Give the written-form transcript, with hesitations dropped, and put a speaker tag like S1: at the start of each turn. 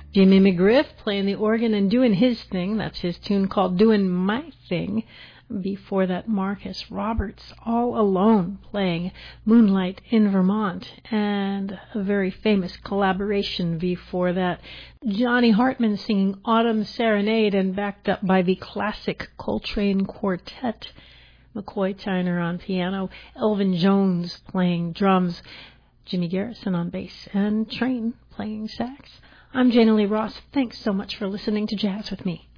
S1: Jimmy McGriff playing the organ and doing his thing. That's his tune called Doing My Thing. Before that, Marcus Roberts, All Alone, playing Moonlight in Vermont. And a very famous collaboration before that, Johnny Hartman singing Autumn Serenade and backed up by the classic Coltrane Quartet. McCoy Tyner on piano, Elvin Jones playing drums, Jimmy Garrison on bass, and Train playing sax. I'm Jana Lee Ross. Thanks so much for listening to Jazz with Me.